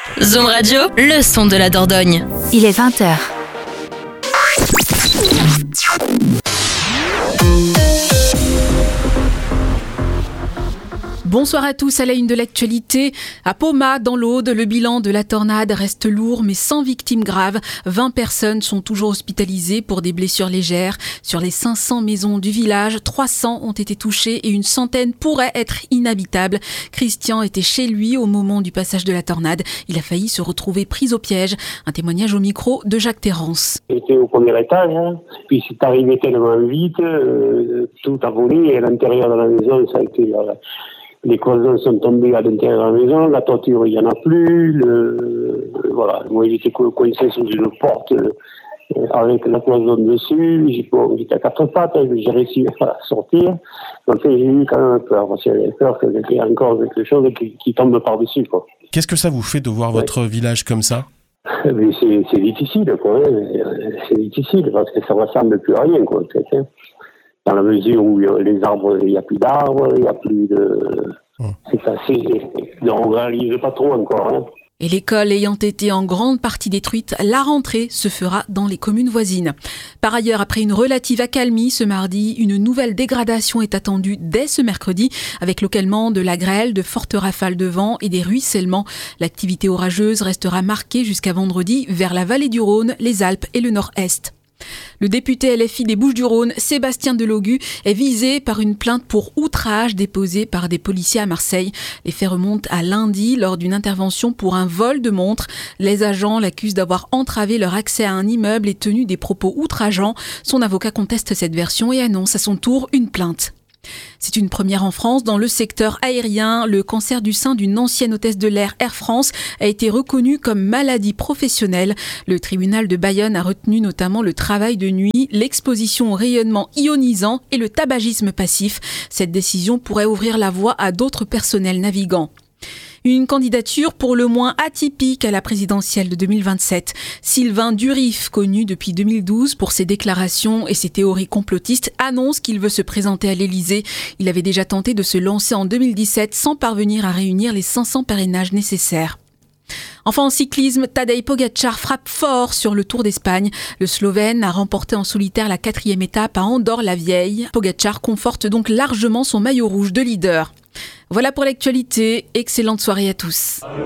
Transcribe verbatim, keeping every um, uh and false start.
Zoom Radio, le son de la Dordogne. Il est vingt heures. Bonsoir à tous, à la une de l'actualité. À Poma, dans l'Aude, le bilan de la tornade reste lourd mais sans victimes graves. vingt personnes sont toujours hospitalisées pour des blessures légères. Sur les cinq cents maisons du village, trois cents ont été touchées et une centaine pourraient être inhabitables. Christian était chez lui au moment du passage de la tornade. Il a failli se retrouver pris au piège. Un témoignage au micro de Jacques Terrance. J'étais au premier étage, hein. Puis c'est arrivé tellement vite, euh, tout a volé et à l'intérieur de la maison, ça a été... Euh, les cloisons sont tombées à l'intérieur de la maison, la toiture, il n'y en a plus. Le, voilà. Moi, j'étais coincé sous une porte euh, avec la cloison dessus. J'étais à quatre pattes, j'ai réussi à sortir. Donc, j'ai eu quand même peur, parce que j'avais peur qu'il y ait encore quelque chose qui, qui tombe par-dessus, quoi. Qu'est-ce que ça vous fait de voir ouais. votre village comme ça ? Mais c'est, c'est difficile, quoi. Hein. C'est difficile, parce que ça ne ressemble plus à rien, quoi. Hein. Dans la mesure où les arbres, il n'y a plus d'arbres, il n'y a plus de... Mmh. C'est assez... On ne réalise pas trop encore. Hein. Et l'école ayant été en grande partie détruite, la rentrée se fera dans les communes voisines. Par ailleurs, après une relative accalmie ce mardi, une nouvelle dégradation est attendue dès ce mercredi, avec localement de la grêle, de fortes rafales de vent et des ruissellements. L'activité orageuse restera marquée jusqu'à vendredi vers la vallée du Rhône, les Alpes et le Nord-Est. Le député L F I des Bouches-du-Rhône, Sébastien Delogu, est visé par une plainte pour outrage déposée par des policiers à Marseille. Les faits remontent à lundi lors d'une intervention pour un vol de montre. Les agents l'accusent d'avoir entravé leur accès à un immeuble et tenu des propos outrageants. Son avocat conteste cette version et annonce à son tour une plainte. C'est une première en France dans le secteur aérien. Le cancer du sein d'une ancienne hôtesse de l'air Air France a été reconnu comme maladie professionnelle. Le tribunal de Bayonne a retenu notamment le travail de nuit, l'exposition au rayonnement ionisant et le tabagisme passif. Cette décision pourrait ouvrir la voie à d'autres personnels navigants. Une candidature pour le moins atypique à la présidentielle de deux mille vingt-sept. Sylvain Durif, connu depuis deux mille douze pour ses déclarations et ses théories complotistes, annonce qu'il veut se présenter à l'Élysée. Il avait déjà tenté de se lancer en deux mille dix-sept sans parvenir à réunir les cinq cents parrainages nécessaires. Enfin en cyclisme, Tadej Pogačar frappe fort sur le Tour d'Espagne. Le Slovène a remporté en solitaire la quatrième étape à Andorre-la-Vieille. Pogačar conforte donc largement son maillot rouge de leader. Voilà pour l'actualité. Excellente soirée à tous.